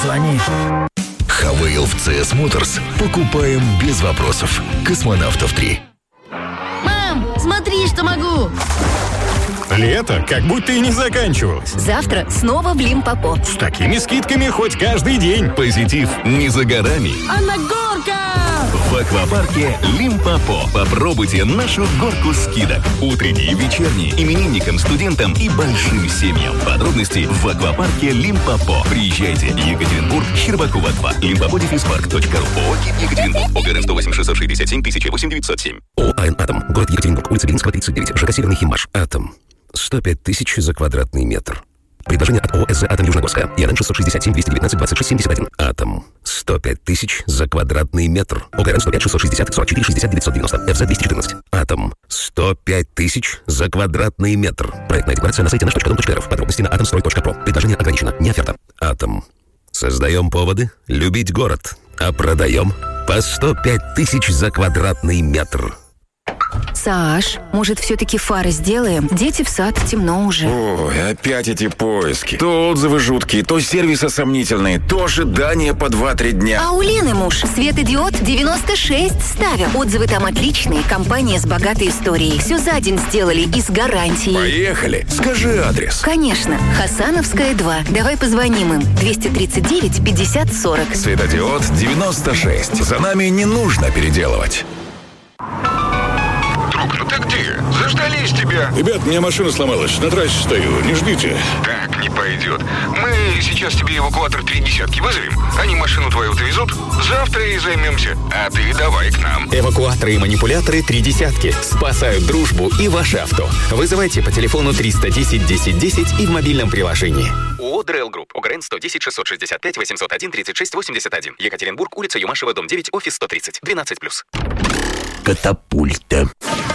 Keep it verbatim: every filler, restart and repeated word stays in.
звони. Хавейл в си эс Motors. Покупаем без вопросов. Космонавтов три. Мам, смотри, что могу! Лето как будто и не заканчивалось. Завтра снова в Лимпопо. С такими скидками хоть каждый день. Позитив не за горами. А на горках! В аквапарке Лимпопо. Попробуйте нашу горку скидок. Утренние, вечерние, именинникам, студентам и большим семьям. Подробности в аквапарке Лимпопо. Приезжайте. Екатеринбург, Щербакова два. лимпопо дефис парк точка ру. ООО Екатеринбург. ОГРН сто восемь шестьсот шестьдесят семь тысяча восемь девятьсот семь. ООО «АН Атом». Город Екатеринбург. Улица Белинского, тридцать девять. ЖК «Северный Химмаш». Атом. сто пять тысяч за квадратный метр. Предложение от ООО «СЗ Атом Южногорская». ИАН шестьсот шестьдесят семь двести девятнадцать двадцать шесть семьдесят один. Атом. сто пять тысяч за квадратный метр. ОГРН сто пять шестьсот шестьдесят сорок четыре шестьдесят девятьсот девяносто. ФЗ двести четырнадцать. Атом. сто пять тысяч за квадратный метр. Проектная декларация на сайте наш точка дом точка эр эф. Подробности на атомстрой точка про. Предложение ограничено. Не оферта. Атом. Создаем поводы любить город, а продаем по сто пять тысяч за квадратный метр. Саш, может, все-таки фары сделаем? Дети в сад, темно уже. Ой, опять эти поиски. То отзывы жуткие, то сервисы сомнительные, то ожидания по два-три дня. А у Лены муж светодиод девяносто шесть ставим. Отзывы там отличные, компания с богатой историей. Все за день сделали и с гарантией. Поехали. Скажи адрес. Конечно. Хасановская, два. Давай позвоним им. двести тридцать девять пятьдесят сорок. Светодиод девяносто шесть. За нами не нужно переделывать. Друг, ну ты где? Заждались тебя. Ребят, у меня машина сломалась, на трассе стою, не ждите. Так не пойдет. Мы сейчас тебе эвакуатор три десятки вызовем. Они машину твою довезут. Завтра и займемся. А ты давай к нам. Эвакуаторы и манипуляторы три десятки. Спасают дружбу и ваше авто. Вызывайте по телефону триста десять десять десять и в мобильном приложении. ООО «Дрейл Групп». ОГРН сто десять шестьсот шестьдесят пять восемьсот один тридцать шесть восемьдесят один. Екатеринбург, улица Юмашева, дом девять, офис сто тридцать. двенадцать плюс. Катапульта.